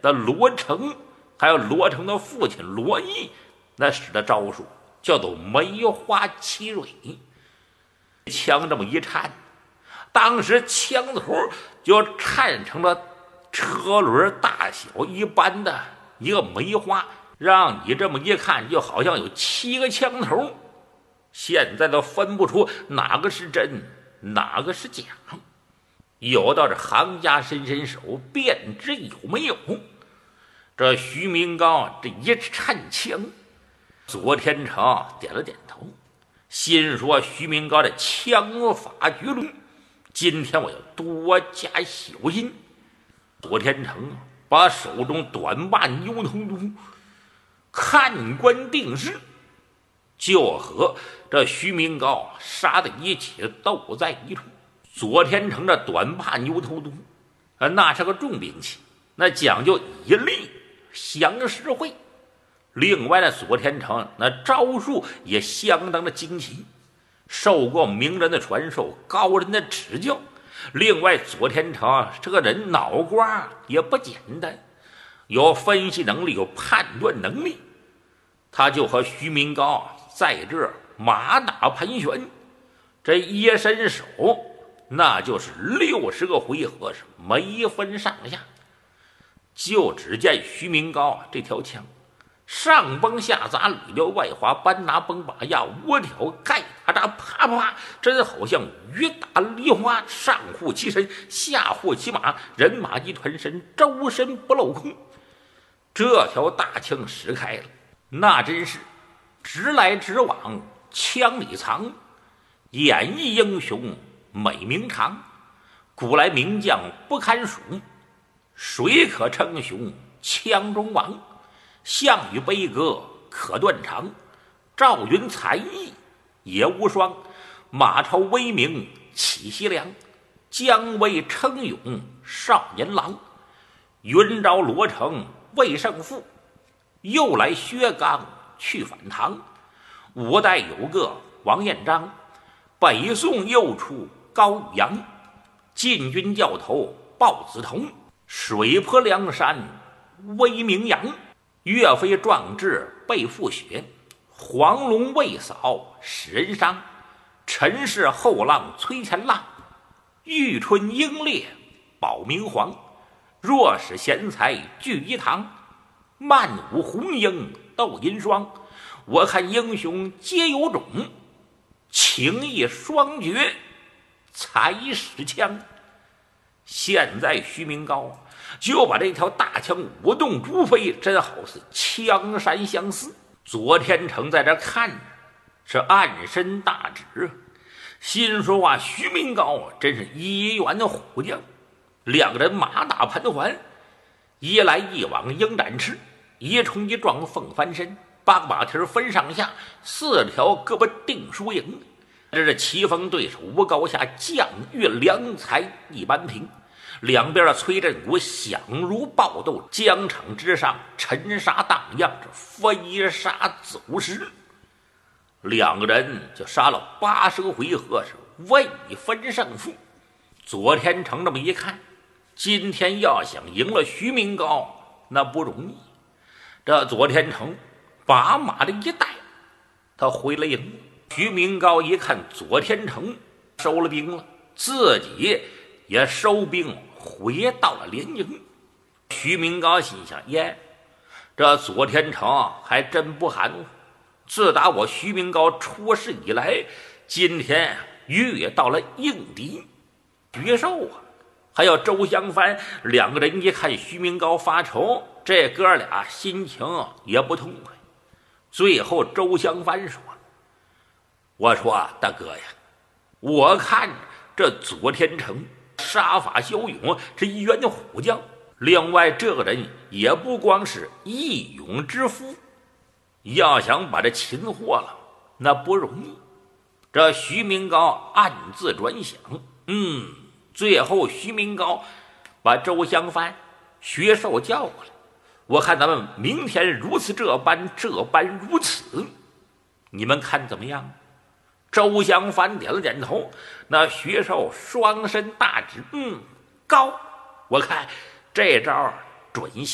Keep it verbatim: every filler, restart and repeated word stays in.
的罗成，还有罗成的父亲罗毅，那使的招数叫做梅花七蕊。枪这么一颤，当时枪头就颤成了车轮大小一般的一个梅花，让你这么一看，就好像有七个枪头，现在都分不出哪个是真，哪个是假。有道这行家伸伸手，便知有没有。这徐明高这一颤枪，左天成点了点头，心说徐明高的枪法绝伦，今天我要多加小心。左天成把手中短把牛头刀看官定势，就和这徐明高杀在一起，斗在一处。左天成这短把牛头刀啊，那是个重兵器，那讲究以力降实惠。另外呢，左天成那招数也相当的精奇，受过名人的传授，高人的指教。另外，左天成这个人脑瓜也不简单，有分析能力，有判断能力。他就和徐明高在这马打盘旋，这一伸手，那就是六十个回合，是没分上下。就只见徐明高这条枪上崩下砸，里溜外滑，搬拿崩把压，窝挑盖打扎，啪啪，真好像雨打梨花，上护其身，下护其马，人马一团身，周身不镂空。这条大枪使开了，那真是直来直往，枪里藏，演绎英雄美名长。古来名将不堪数，谁可称雄枪中王？项羽悲歌可断肠，赵云才艺也无双，马超威名起西凉，姜维称勇少年郎，云昭罗成未胜负，又来薛刚去反唐。五代有个王彦章，北宋又出高宇阳，禁军教头鲍子同，水泊梁山威名扬。岳飞壮志被覆雪，黄龙未扫使人伤。陈氏后浪催前浪，玉春英烈保明皇。若使贤才聚一堂，漫舞红缨斗银霜。我看英雄皆有种，情义双绝才使枪。现在徐明高就把这条大枪舞动逐飞，真好似枪山相似。左天成在这看着，是暗伸大指，心说话，徐明高真是一员的虎将。两个人马打盘桓，一来一往鹰展翅，一冲一撞凤翻身，八个马蹄分上下，四条胳膊定输赢。这是棋逢对手无高下，将遇良才一般平。两边的崔振武响如暴斗，疆场之上沉沙荡漾，这飞沙走石。两个人就杀了八十个回合，是未分胜负。左天成这么一看，今天要想赢了徐明高那不容易。这左天成把马的一带，他回了营。徐明高一看左天成收了兵了，自己也收兵回到了连营。徐明高心想，耶，这左天成还真不含糊。自打我徐明高出世以来，今天遇到了应敌徐寿啊，还有周香帆。两个人一看徐明高发愁，这哥俩心情也不痛快。最后周香帆说，我说啊，大哥呀，我看这左天成杀法骁勇，是一员的虎将。另外这个人也不光是义勇之夫，要想把这擒获了那不容易。这徐明高暗自转想，嗯，最后徐明高把周香帆、薛寿叫过来，我看咱们明天如此这般，这般如此，你们看怎么样？周香帆点了点头，那薛寿双身大指，嗯，高，我看这招准行。